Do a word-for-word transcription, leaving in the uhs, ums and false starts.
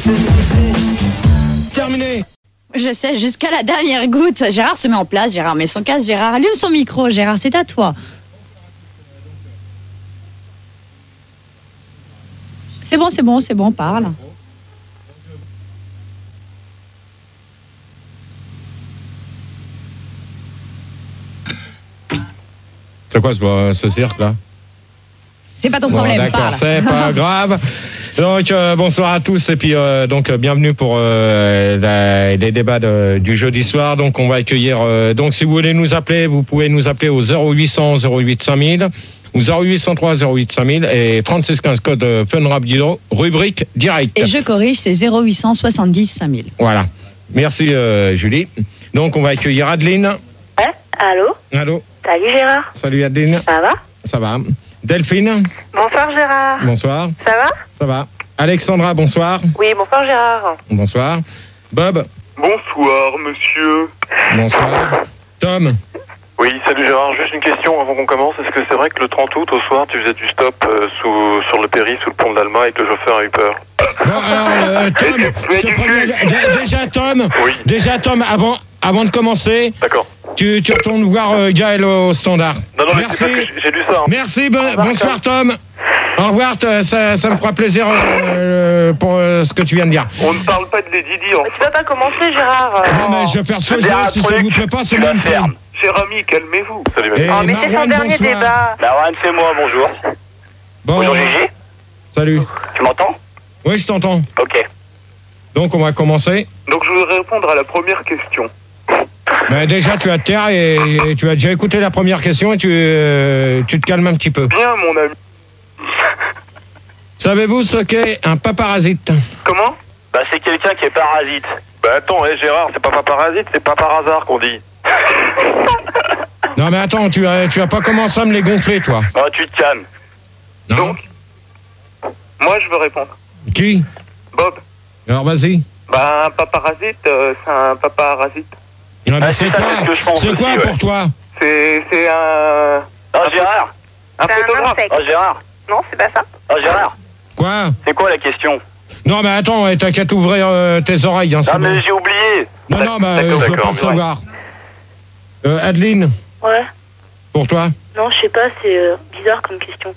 Terminé. Je sais, jusqu'à la dernière goutte. Gérard se met en place, Gérard met son casque, Gérard allume son micro. Gérard, c'est à toi. C'est bon, c'est bon, c'est bon, parle. C'est quoi ce, ce cirque-là? C'est pas ton Bon, problème, d'accord, parle. c'est pas grave. Donc, euh, bonsoir à tous et puis euh, donc euh, bienvenue pour euh, la, les débats de, du jeudi soir. Donc, on va accueillir. Euh, donc, si vous voulez nous appeler, vous pouvez nous appeler au zéro huit cent zéro huit cinq mille ou zéro huit cent trois zéro huit cinq mille et trente-six quinze code euh, Fun Radio, rubrique direct. Et je corrige, c'est zéro huit cent soixante-dix cinq mille. Voilà. Merci euh, Julie. Donc, on va accueillir Adeline. Hein? Allô? Allô. Salut Gérard. Salut Adeline. Ça va? Ça va. Delphine. Bonsoir Gérard. Bonsoir. Ça va? Ça va. Alexandra, bonsoir. Oui, bonsoir Gérard. Bonsoir. Bob. Bonsoir, monsieur. Bonsoir. Tom. Oui, salut Gérard. Juste une question avant qu'on commence. Est-ce que c'est vrai que le trente août, au soir, tu faisais du stop euh, sous, sur le péri, sous le pont d'Alma, et que le chauffeur a eu peur? Bon, alors, euh, Tom, Mais tu- mais je te tu préviens, sais. dé- déjà, Tom, Oui. déjà, Tom, avant, avant de commencer, D'accord. tu, tu retournes voir euh, Gaël au standard. Non, non, mais Merci. c'est parce que j'ai- j'ai lu ça. Hein. Merci, bon- revoir, bonsoir, Tom. Au revoir, t- ça, ça me fera plaisir euh, pour euh, ce que tu viens de dire. On ne parle pas de Lady Di en Mais tu vas pas commencer Gérard. Non, mais je vais faire ce Je jeu, vais dire un si ça truc, vous plaît pas, c'est tu la mon fermes. temps. Cher ami, calmez-vous. Salut, Et monsieur. Oh, mais c'est son Marwan, dernier bonsoir. débat. Marwan, c'est moi, bonjour. Bon, Bonjour euh, Gigi, salut. tu m'entends? Oui, je t'entends. Ok. Donc, on va commencer. Donc, je voudrais répondre à la première question. Ben, déjà, tu as te taire et, et tu as déjà écouté la première question et tu, euh, tu te calmes un petit peu. Bien, mon ami. Savez-vous ce qu'est un paparasite? Comment? Bah, c'est quelqu'un qui est parasite. Bah, attends, hé, Gérard, c'est pas pas parasite, c'est pas par hasard qu'on dit. Non mais attends, tu as, tu as pas commencé à me les gonfler, toi. Oh, tu te calmes. Non. Donc, moi, je veux répondre. Qui? Bob. Alors vas-y. Bah, un paparasite, euh, c'est un paparasite. Non, mais Ah, c'est c'est ça, quoi? c'est ce que je pense C'est quoi aussi, pour ouais. toi? C'est c'est un... Oh, Gérard. Un C'est un photographe. insecte. Oh, Gérard. Non, c'est pas ça. Oh, Gérard. Quoi? C'est quoi la question? Non mais attends, ouais, t'as qu'à t'ouvrir euh, tes oreilles, hein, c'est Ah, mais bon. j'ai oublié. Non, non, bah, euh, D'accord, je veux d'accord, pas le mais savoir. Euh, Adeline, Ouais. pour toi? Non, je sais pas, c'est euh, bizarre comme question.